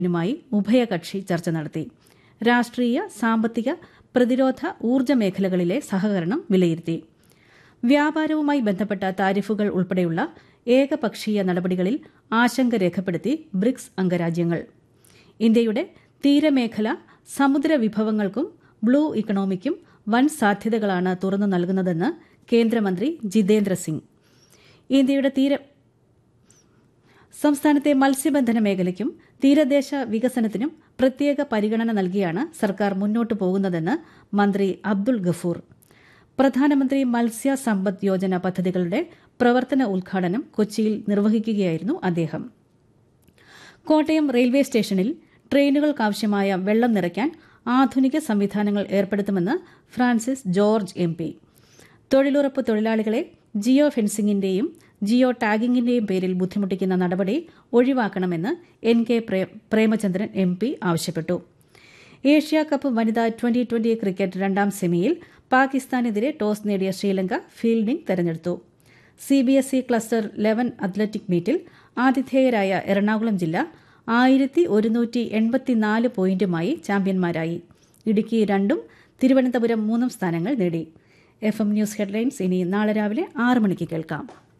നുമായി ഉഭയകക്ഷി ചർച്ച നടത്തി. രാഷ്ട്രീയ, സാമ്പത്തിക, പ്രതിരോധ, ഊർജ്ജ മേഖലകളിലെ സഹകരണം വിലയിരുത്തി. വ്യാപാരവുമായി ബന്ധപ്പെട്ട താരിഫുകൾ ഉൾപ്പെടെയുള്ള ഏകപക്ഷീയ നടപടികളിൽ ആശങ്ക രേഖപ്പെടുത്തി ബ്രിക്സ് അംഗരാജ്യങ്ങൾ. ഇന്ത്യയുടെ തീരമേഖല സമുദ്ര വിഭവങ്ങൾക്കും ബ്ലൂ ഇക്കണോമിക്കും വൻ സാധ്യതകളാണ് തുറന്നു നൽകുന്നതെന്ന് കേന്ദ്രമന്ത്രി ജിതേന്ദ്ര സിംഗ്. ഇന്ത്യയുടെ സംസ്ഥാനത്തെ മത്സ്യബന്ധന മേഖലയ്ക്കും തീരദേശ വികസനത്തിനും പ്രത്യേക പരിഗണന നൽകിയാണ് സർക്കാർ മുന്നോട്ടു പോകുന്നതെന്ന് മന്ത്രി അബ്ദുൾ ഗഫൂർ. പ്രധാനമന്ത്രി മത്സ്യ സമ്പദ് യോജന പദ്ധതികളുടെ പ്രവർത്തന ഉദ്ഘാടനം കൊച്ചിയിൽ നിർവഹിക്കുകയായിരുന്നു അദ്ദേഹം. കോട്ടയം റെയിൽവേ സ്റ്റേഷനിൽ ട്രെയിനുകൾക്കാവശ്യമായ വെള്ളം നിറയ്ക്കാൻ ആധുനിക സംവിധാനങ്ങൾ ഏർപ്പെടുത്തുമെന്ന് ഫ്രാൻസിസ് ജോർജ് MP. തൊഴിലുറപ്പ് തൊഴിലാളികളെ ജിയോ ഫെൻസിംഗിന്റെയും ജിയോ ടാഗിംഗിന്റെയും പേരിൽ ബുദ്ധിമുട്ടിക്കുന്ന നടപടി ഒഴിവാക്കണമെന്ന് NK പ്രേമചന്ദ്രൻ MP ആവശ്യപ്പെട്ടു. ഏഷ്യാകപ്പ് വനിതാ T20 ക്രിക്കറ്റ് രണ്ടാം സെമിയിൽ പാകിസ്ഥാനെതിരെ ടോസ് നേടിയ ശ്രീലങ്ക ഫീൽഡിംഗ് തെരഞ്ഞെടുത്തു. CBSE ക്ലസ്റ്റർ 11 അത്ലറ്റിക് മീറ്റിൽ ആതിഥേയരായ എറണാകുളം ജില്ല 1184 പോയിന്റുമായി ചാമ്പ്യന്മാരായി. ഇടുക്കി 2ഉം തിരുവനന്തപുരം 3ഉം സ്ഥാനങ്ങൾ നേടി. FM ന്യൂസ് ഹെഡ്ലൈൻസ് ഇനി നാളെ രാവിലെ 6 മണിക്ക് കേൾക്കാം.